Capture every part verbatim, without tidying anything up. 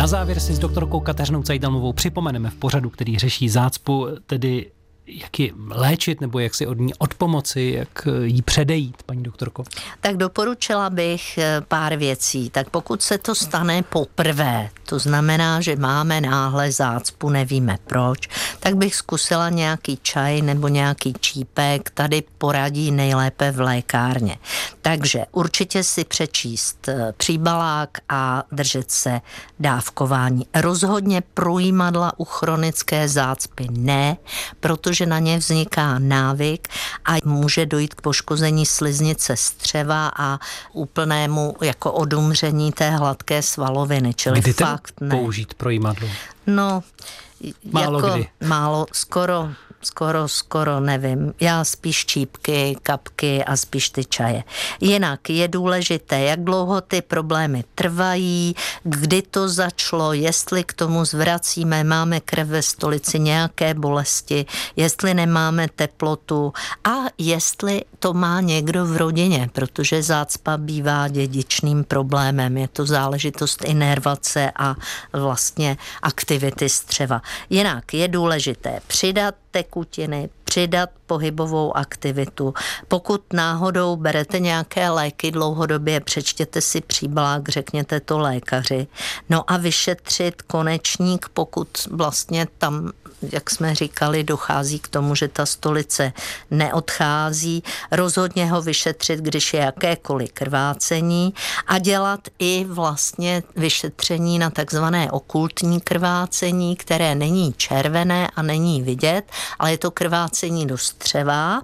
Na závěr si s doktorkou Kateřinou Cajdamlovou připomeneme v pořadu, který řeší zácpu, tedy jak ji léčit nebo jak si od ní odpomoci, jak jí předejít, paní doktorko? Tak doporučila bych pár věcí. Tak pokud se to stane poprvé, to znamená, že máme náhle zácpu, nevíme proč, tak bych zkusila nějaký čaj nebo nějaký čípek, tady poradí nejlépe v lékárně. Takže určitě si přečíst příbalák a držet se dávkování. Rozhodně projímadla u chronické zácpy ne, protože že na ně vzniká návyk a může dojít k poškození sliznice střeva a úplnému jako odumření té hladké svaloviny, čili kdy fakt ne. použít projímadlo? No, málo jako kdy. Málo, skoro, skoro, skoro nevím. Já spíš čípky, kapky a spíš ty čaje. Jinak je důležité, jak dlouho ty problémy trvají, kdy to začalo, jestli k tomu zvracíme, máme krev ve stolici, nějaké bolesti, jestli nemáme teplotu a jestli to má někdo v rodině, protože zácpa bývá dědičným problémem. Je to záležitost inervace a vlastně aktivity střeva. Jinak je důležité přidat tekutiny, přidat pohybovou aktivitu. Pokud náhodou berete nějaké léky dlouhodobě, přečtěte si příbalák, řekněte to lékaři. No a vyšetřit konečník, pokud vlastně tam, jak jsme říkali, dochází k tomu, že ta stolice neodchází. Rozhodně ho vyšetřit, když je jakékoliv krvácení a dělat i vlastně vyšetření na takzvané okultní krvácení, které není červené a není vidět, ale je to krvácení do střeva.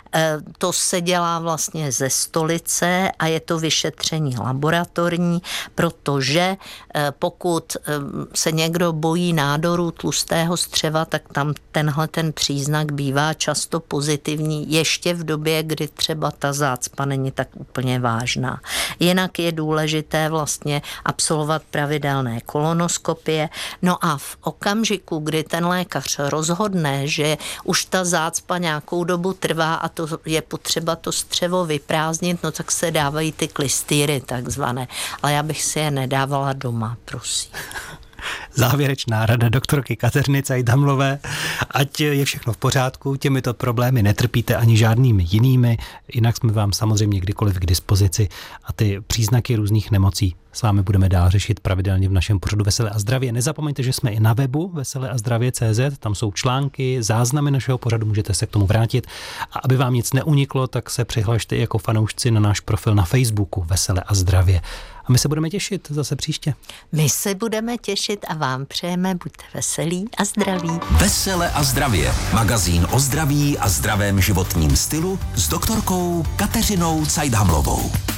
To se dělá vlastně ze stolice a je to vyšetření laboratorní, protože pokud se někdo bojí nádoru tlustého střeva, tak tam tenhle ten příznak bývá často pozitivní ještě v době, kdy třeba ta zácpa není tak úplně vážná. Jinak je důležité vlastně absolvovat pravidelné kolonoskopie. No a v okamžiku, kdy ten lékař rozhodne, že už ta zácpa nějakou dobu trvá a to je potřeba to střevo vyprázdnit, no tak se dávají ty klystýry takzvané. Ale já bych si je nedávala doma, prosím. Závěrečná rada doktorky Kateřiny Cajdamlové. Ať je všechno v pořádku, těmito problémy netrpíte ani žádnými jinými, jinak jsme vám samozřejmě kdykoliv k dispozici a ty příznaky různých nemocí s vámi budeme dál řešit pravidelně v našem pořadu Veselé a zdravě. Nezapomeňte, že jsme i na webu veselé a zdravě tečka cé zet, tam jsou články, záznamy našeho pořadu, můžete se k tomu vrátit a aby vám nic neuniklo, tak se přihlašte jako fanoušci na náš profil na Facebooku Veselé a zdravě. A my se budeme těšit zase příště. My se budeme těšit a vám přejeme, buďte veselí a zdraví. Veselé a zdravě, magazín o zdraví a zdravém životním stylu s doktorkou Kateřinou Cajdamlovou.